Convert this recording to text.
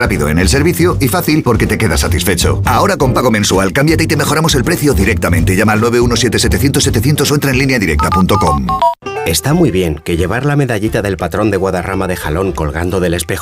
Rápido en el servicio y fácil porque te quedas satisfecho. Ahora con pago mensual, cámbiate y te mejoramos el precio directamente. Llama al 917-700-700 o entra en lineadirecta.com. Está muy bien que llevar la medallita del patrón de Guadarrama de Jalón colgando del espejo